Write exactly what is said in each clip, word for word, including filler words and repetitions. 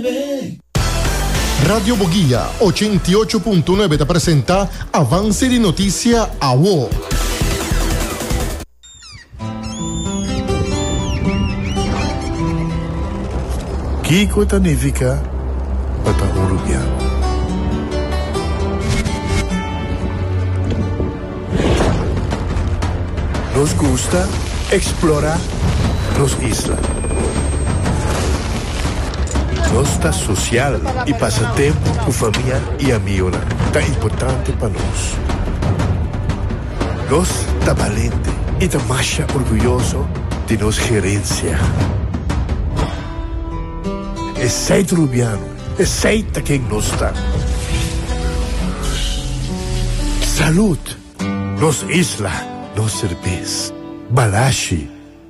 nueve. Radio Boguía ochenta y ocho punto nueve te presenta Avance de Noticia A W O. Kiko Tanifica para Uruguay. Nos gusta explorar las islas. Nos está social y pasatiempo con familia y amigos. Tan importante para nos. Nos está valiente y está más orgulloso de nos gerencia. Es seis rubiano, es seis quien nos está. Salud, nos isla. Nos cervejas, Balashi.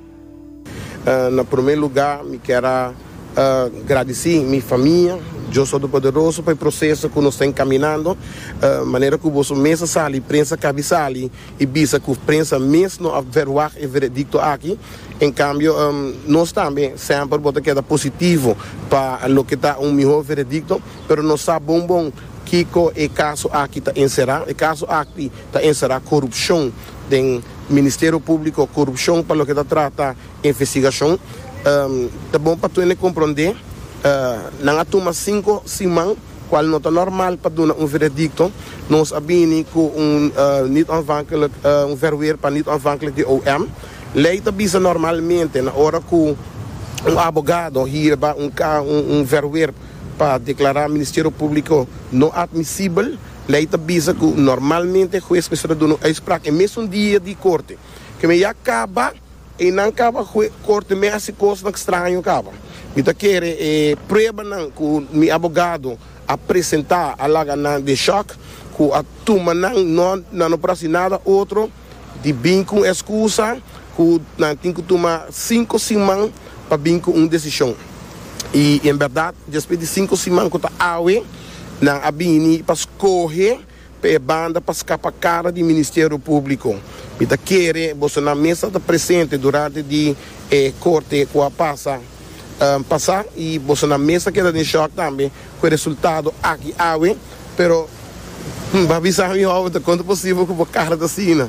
Uh, no primeiro lugar, me quero uh, agradecer minha família, eu sou do Poderoso, para o processo que nós estamos caminhando, a uh, maneira que o vosso mesa sali, prensa cabeçali, e bisa que a prensa mesmo não averiguar e veredicto aqui. Em cambio, um, nós também sempre bota que é positivo para o que está um melhor veredicto, mas nós sabemos bom que o caso aqui está encerrado, o caso aqui está encerrado corrupção do Ministério Público, corrupção para o que trata a investigação. Um, é bom para tu compreender, uh, não há toma cinco semanas, qual não está normal para dar um veredicto, nós abrimos com um uh, niet aanvankelijk, uh, um verweer para niet aanvankelijk de O M. Lei está normalmente, na hora que um advogado hier um, um, um verweer para declarar o Ministério Público não admissível, lei está dizendo que normalmente o juiz precisa dar uma uitspraak, e mesmo um dia de corte, que me acaba e não acaba a corte, me hace coisa estranha acaba. Então, quer é, prova que o meu advogado apresentar a laga de choque, que a turma não não não precisa nada outro, de bem com excusa, que não tem que tomar cinco semanas para vir com uma decisão. E, em verdade, depois de cinco semanas que está awe, na abini para escorrer para a banda para escapar a cara do Ministério Público. Então, quer você na mesa está presente durante de eh, corte que a passa um, passar e você na mesa queda de choque também com o resultado aqui awe, pero vai avisar me o quanto possível com a cara da cena.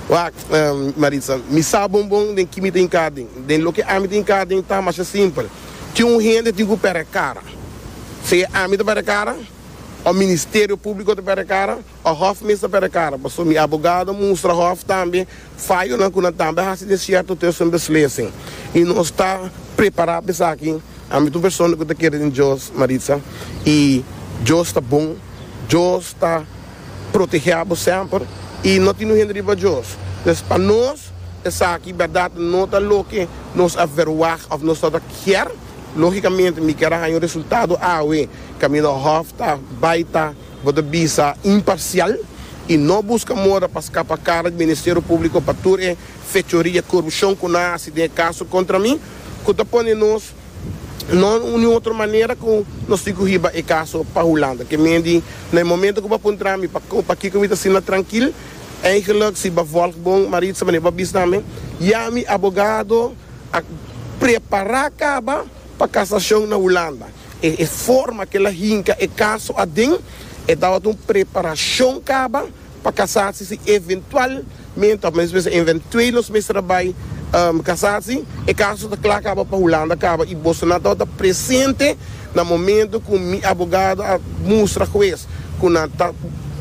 Um, Maritza, me sabe um bom de que me tem cadem, de lo que a me tem cadem tá mais simples. Tinha um rende tem que para cara. Se a me para cara, o Ministério Público te para cara, o Hof me para cara. Mas o meu advogado mostra Hof também, falho na cuna também, há sido certo ter sua beslessing. E nós está preparado para isso aqui. A minha pessoa que está querendo Deus, Maritza, e Deus está bom, Deus está protegido sempre. E não tem ninguém de Deus. Então, para nós, essa aqui, verdade, não está o que nós averiguar, ou nós está quer, logicamente, me quer um resultado, ah, ué, caminho ao está, baita, vou bisa imparcial, e não busca moda para escapar a cara do Ministério Público para tudo é fechoria, corrupção, com a acidente, caso contra mim, que está pondo nós, não de outra maneira que nós temos que ir para o caso para a Holanda, que me diz, no momento que eu vou apontar para para que eu estou tranquilo, eigenlijk se vai voltar bom, marido, se vai bis também, e a meu advogado a preparar acaba para a cassação na Holanda. E a forma que ela rinca o caso a dentro, é dar uma preparação acaba para casar-se eventualmente, mas eventualmente nós vamos trabalhar Um, casar-se, e caso da claro acaba para a Holanda, acaba, e Bolsonaro está presente no momento que o meu advogado mostra com isso, que não está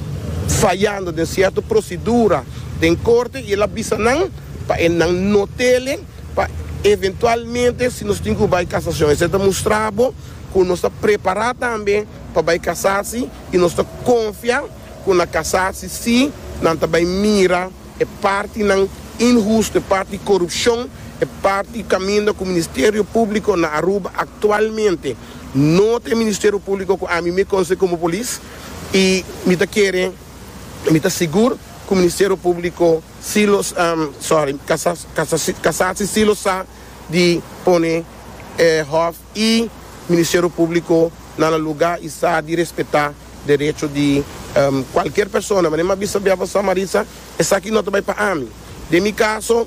falhando de certa procedura de corte, e ela avisa não, para não notar, para eventualmente, se nós temos que ir para a cassação, isso está mostrado que nós estamos preparados também para ir casar-se, e nós estamos confiando que na casar-se, se não também mira, é parte não injusto, é parte de corrupção, é parte de caminho com o Ministério Público na Aruba atualmente. Não tem Ministério Público que a mim me conhece como polícia e me está querendo, me está seguro que o Ministério Público, se los, um, sorry, casar-se, se los sabe de pôr eh, Hof e Ministério Público no lugar e sabe de respeitar o direito de um, qualquer pessoa. Mas não sabia você, Marisa, essa aqui não vai para a mim. De meu caso,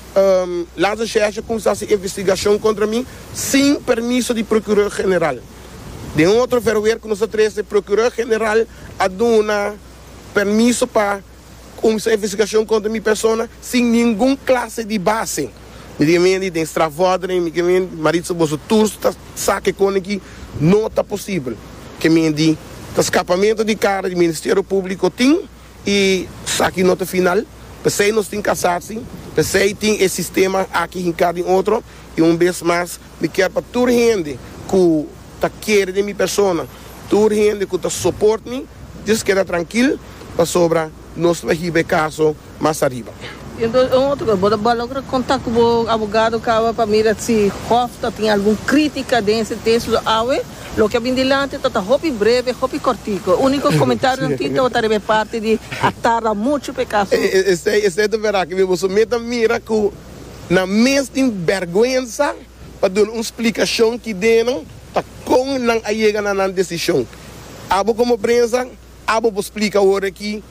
um, Lanza Xerxa começasse a investigação contra mim sem permisso do Procurador-Geral. De um outro ferroviário que nós trazemos, o Procurador-Geral a dar permisso para começar a investigação contra a minha pessoa sem nenhuma classe de base. Me diga, tem extravodre, me diga, marido, você tudo sabe que não está possível. Que me diga, o escapamento de cara do Ministério Público tem e saque nota final. Pensei nós temos que casar-se, pensei tem esse sistema aqui em cada outro e um vez mais me quero para toda gente que está querendo de minha pessoa, toda gente que está suportando, diz que era tranquilo para sobrar nós vai receber caso mais arriba. Então, outra coisa, vou logo contar com o advogado para mirar se Hofta tem alguma crítica desse texto do A U E. Lo que vem dilante está hopi breve, hopi cortico. O único comentário não tinha outra parte de atar muito para caso. Esse é do verá que você meta mira que na mesma vergonha para dar uma explicação que deram tá com não chega na decisão. Abo como prensa, abo explica agora aqui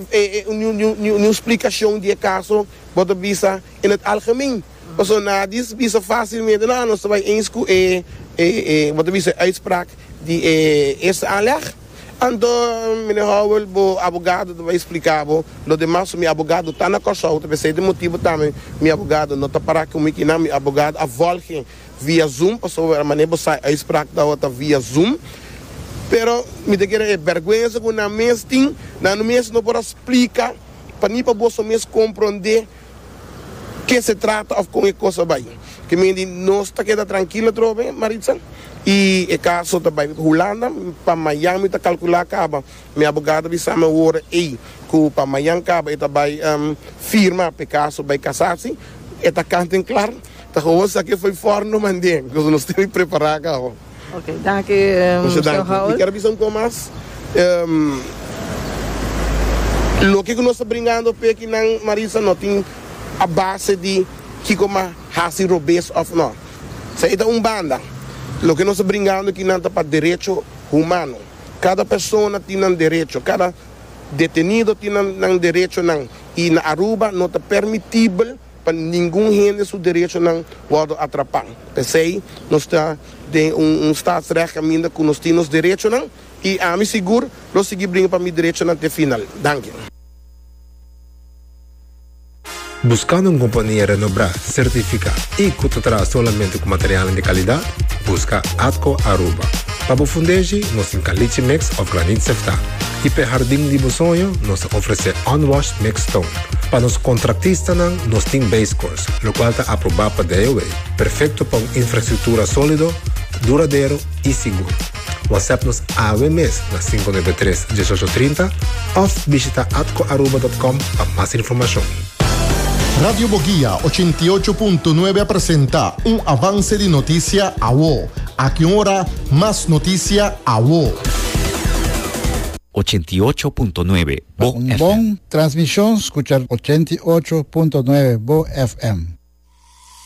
uma explicação de caso, bota visa em het algemeen. Mas nada disso visa facilmente não, nós vai eens com é é bota visa uitspraak de esse aanleg. Então, meneer Howell, o advogado vai explicar, o demais, meu advogado está na costa, o terceiro motivo também, meu advogado não está para comigo, não, meu advogado a volta via Zoom, passou a maneira de sair a explicar da outra via Zoom. Pero me diga é vergonha que na mês tem, na mês não pode explicar para nem para você mesmo compreender que se trata ou com que coisa vai. Que me diz nós está queda tranquila trobe, Maritza. E o caso também Holanda para Miami está calcular acaba. Meu advogado disse me hora aí que para Miami acaba e também firma para caso vai casar-se. Está cantando claro. Tá hoje aqui foi fora no mandem, que nós temos que preparar cá. Ok, dank u, mevrouw Howell. Ik heb een beetje mais. Um, lo que nós estamos brincando aqui na Marisa não tem a base de que como hasi robês ou não. Se é uma banda, lo que nós estamos brincando aqui não para direito humano. Cada pessoa tem um direito, cada detenido tem um direito não. E na Aruba não está permitível para nenhum gente seu direito não pode atrapalhar. Pensei, nós está de um, um staatsrecht ainda que nós temos direito não e a mim seguro nós seguir brincar para mim direito não até final. Danke. Buscando uma companhia renombrada, certificada e que te traz somente com material de qualidade, busca Atco Aruba. Para o fundejo, nós temos caliche mix of granite sefta. E para o jardim de sonho, nós oferecemos on-wash mix stone. Para os contratistas, nós temos base course, o qual está aprovado para D O A. Perfeito para uma infraestrutura sólida, duradouro e seguro. WhatsApp-nos A W M S na cinco nove três, um oito três zero ou visita atco aruba ponto com para mais informação. Radio Boguía ochenta y ocho punto nueve presenta un avance de noticia a vos. A qué hora más noticia a vos. ochenta y ocho punto nueve Un bom transmisión, escuchar ochenta y ocho punto nueve Bo F M.